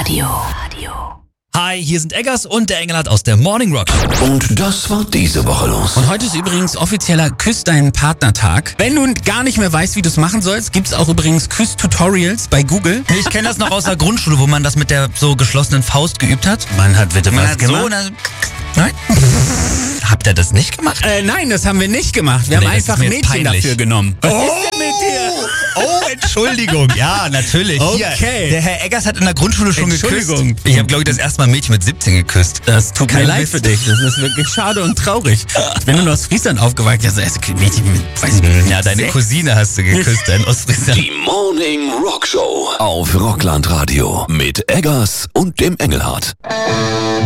Hi, hier sind Eggers und der Engelhardt aus der Morning Rock. Und das war diese Woche los. Und heute ist übrigens offizieller Küss deinen Partner-Tag. Wenn du gar nicht mehr weißt, wie du es machen sollst, gibt's auch übrigens Küss-Tutorials bei Google. Ich kenne das noch aus der Grundschule, wo man das mit der so geschlossenen Faust geübt hat. Man hat bitte Man was hat gemacht. so Nein? Habt ihr das nicht gemacht? Nein, das haben wir nicht gemacht. Wir haben das einfach ist mir Mädchen peinlich. dafür genommen. Was ist denn mit dir? Oh, Entschuldigung. Ja, natürlich. Okay. Hier, der Herr Eggers hat in der Grundschule schon geküsst. Entschuldigung. Ich habe, glaube ich, das erste Mal ein Mädchen mit 17 geküsst. Das tut mir Kein leid Witz. für dich. Das ist wirklich schade und traurig. Wenn du nur aus Friesland aufgewachsen bist, also Mädchen mit, weiß ich nicht, Ja, deine 6. Cousine hast du geküsst, dein Ostfriesland. Die Morning Rock Show auf Rockland Radio mit Eggers und dem Engelhardt.